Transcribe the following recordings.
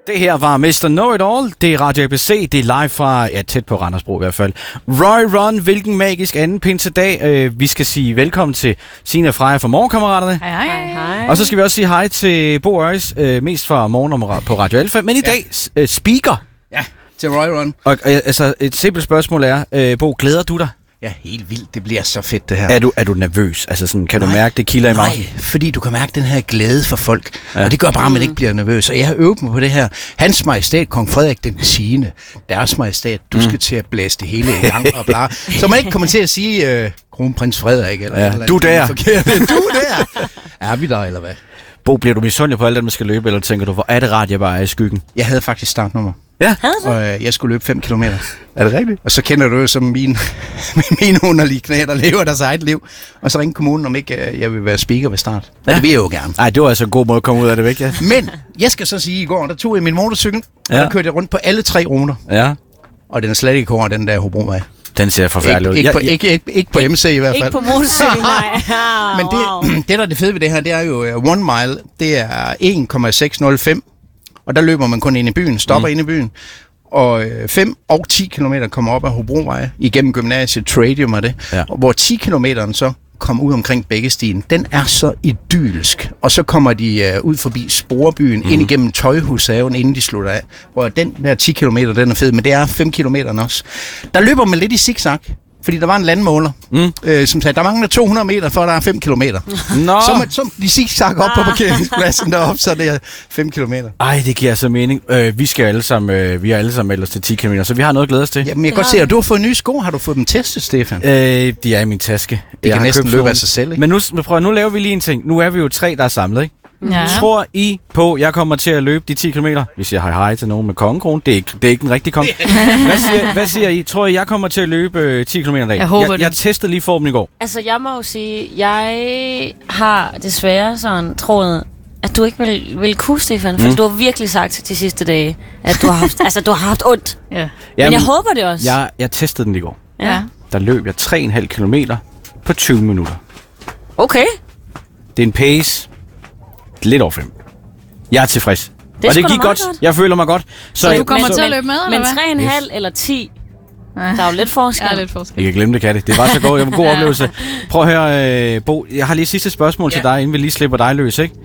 Det her var Mr. Know-It-All. Det er Radio ABC. Det er live fra, tæt på Randersbro i hvert fald. Roy Run, hvilken magisk anden pinsedag. Vi skal sige velkommen til Signe og Freja fra Morgenkammeraterne. Hej. Og så skal vi også sige hej til Bo Øjes, mest fra morgennummer på Radio Alfa. Men i dag, speaker. Ja, til Roy Run. Og altså, et simpelt spørgsmål er, Bo, glæder du dig? Ja, helt vildt. Det bliver så fedt, det her. Er du nervøs? Altså sådan, kan du mærke, det kilder i maven? Nej, fordi du kan mærke den her glæde for folk. Ja. Og det gør bare, at man ikke bliver nervøs. Og jeg har øvet mig på det her. Hans Majestæt, Kong Frederik den 10. Deres Majestæt, du skal til at blæse det hele i gang og bla. Så man ikke kommer til at sige kronprins Frederik eller eller du der. Du der. Er vi der, eller hvad? Bo, bliver du misundelig på alt det, man skal løbe, eller tænker du, hvor er det rart, jeg bare er i skyggen? Jeg havde faktisk startnummer. Ja. Og jeg skulle løbe 5 kilometer. Er det rigtigt? Og så kender du jo som mine underlige knæ, der lever deres eget liv. Og så ringte kommunen, om ikke jeg vil være speaker ved start. Ja. Det vil jeg jo gerne. Nej, det var altså en god måde at komme ud af det væk, ja. Men jeg skal så sige, i går, der tog jeg min motorcykel, og der kørte jeg rundt på alle 3 ruter. Ja. Og den er slet ikke hård, den der Hobrovej. Den ser forfærdelig ud. Ikke på MC i hvert fald. Ikke på motorcykel, nej. Men det, der er det fede ved det her, det er jo 1 mile, det er 1,605. Og der løber man kun ind i byen, stopper ind i byen. Og 5 og 10 kilometer kommer op ad Hobrovej igennem gymnasiet, Tradium og det. Ja. Og hvor 10 kilometeren så kommer ud omkring Bækkestien, den er så idyllisk. Og så kommer de ud forbi Sporebyen, ind igennem Tøjhushaven, inden de slutter af. Hvor den der 10 kilometer, den er fed, men det er 5 kilometer også. Der løber man lidt i zigzag. Fordi der var en landmåler, som sagde, der mangler 200 meter, for der er 5 kilometer. Nå. Så de zigzag op på parkeringspladsen deroppe, så det er 5 kilometer. Ej, det giver så mening. Vi har alle sammen meldt os til 10 km, så vi har noget at glæde os til. Jamen, jeg kan godt se, at du har fået nye sko. Har du fået dem testet, Stefan? De er i min taske. Det kan næsten løbe af sig selv, ikke? Men nu laver vi lige en ting. Nu er vi jo 3, der er samlet, ikke? Ja. Tror I på, at jeg kommer til at løbe de 10 km? Vi siger hej til nogen med kongekrone. Det er ikke den rigtige konge. Hvad siger I? Tror I, jeg kommer til at løbe 10 km i dag? Jeg håber det. Jeg testede lige formen i går. Altså, jeg må jo sige, jeg har desværre sådan troet, at du ikke vil kunne, Stefan. For du har virkelig sagt de sidste dage, at du har haft ondt. Ja. Men jeg håber det også. Jeg testede den i går. Ja. Der løb jeg 3,5 kilometer på 20 minutter. Okay. Det er en pace lidt over 5. Jeg er tilfreds. Og det gik godt. Jeg føler mig godt. Så du kommer til at løbe med, eller hvad? Men 3,5 eller 10, der er jo lidt forskel. Ja, lidt forskel. Jeg kan glemme det, Katte. Det var så godt. Det var en god oplevelse. Prøv at høre, Bo. Jeg har lige sidste spørgsmål til dig, inden vi lige slipper dig løs, ikke?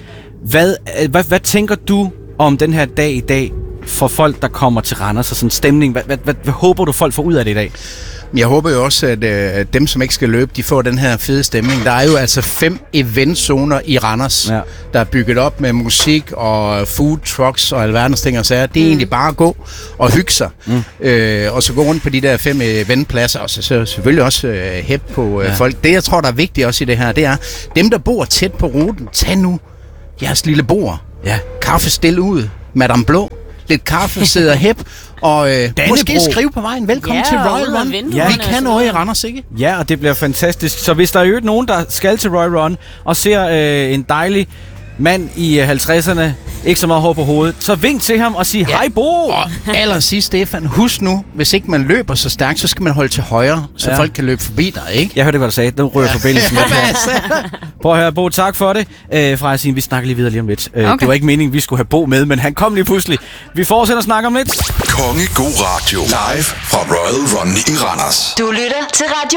Hvad tænker du om den her dag i dag for folk, der kommer til Randers og sådan stemning? Hvad håber du, folk får ud af det i dag? Jeg håber jo også, at dem, som ikke skal løbe, de får den her fede stemning. Der er jo altså 5 eventzoner i Randers, der er bygget op med musik og food trucks og alverdens ting og sager. Det er egentlig bare at gå og hygge sig. Og så gå rundt på de der 5 eventpladser, og så selvfølgelig også hæb på folk. Det, jeg tror, der er vigtigt også i det her, det er, dem, der bor tæt på ruten, tag nu jeres lille bord. Ja. Kaffe stille ud. Madame Blå. Lidt kaffe, sidder hæb. Og måske skrive på vejen, velkommen til Roy Run. Vi kan noget i Randers, ikke? Ja, og det bliver fantastisk. Så hvis der er nogen, der skal til Roy Run og ser en dejlig mand i 50'erne, ikke så meget hår på hovedet, så vink til ham og sig hej Bo! Og allersidst, Stefan, husk nu, hvis ikke man løber så stærkt, så skal man holde til højre, så folk kan løbe forbi dig, ikke? Jeg hørte, hvad du sagde. Nu rører forbindelsen. Prøv at høre, Bo, tak for det. Fra at sige, vi snakker lige videre lige om lidt. Okay. Det var ikke meningen, vi skulle have Bo med, men han kom lige pludselig. Vi fortsætter at snakke om lidt. Konge God Radio. Live fra Royal Run i Randers. Du lytter til Radio